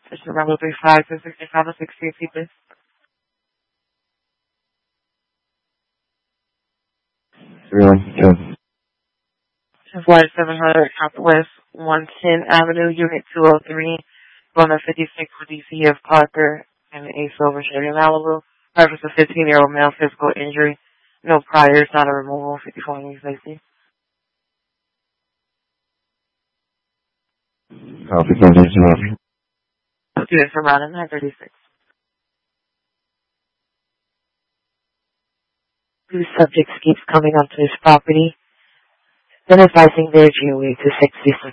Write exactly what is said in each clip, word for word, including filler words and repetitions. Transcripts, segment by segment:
It's Bravo three five to sixty-five to sixty, please. three one two. Flight seven hundred Southwest one ten Avenue, Unit two oh three, going to fifty-six for D C F Parker and A Silver Chevy Malibu. Purpose of fifteen-year-old male physical injury. No priors, not a removal, fifty-four weeks safety. Copy, continue. Student from Route nine thirty-six. Two subjects keeps coming onto his property, then advising their G O A to sixty-six.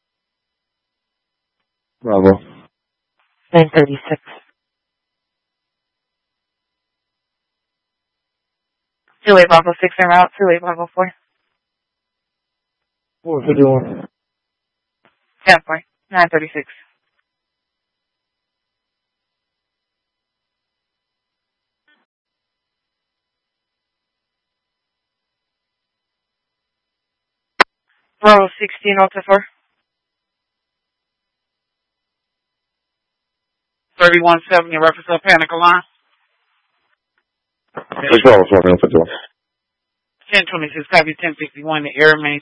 Bravo. nine thirty-six. two eight Bravo six en route, two eight Bravo four. four fifty-one. ten four, nine thirty-six. Bravo sixteen oh two four. thirty-one seventy, reference to panic alarm. six Bravo four fifty-one. ten twenty-six, copy ten sixty-one, the air main.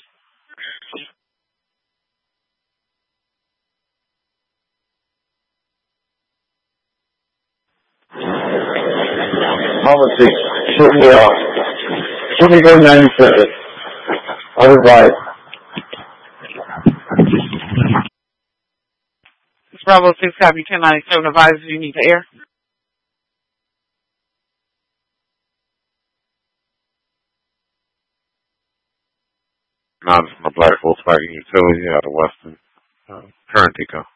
Mama six. Shoot me off. Shoot me go ninety-seven. I was right. It's Bravo six, copy ten ninety-seven, advises you need the air. No, this is my black Volkswagen utility out of Weston. Uh, current Eco.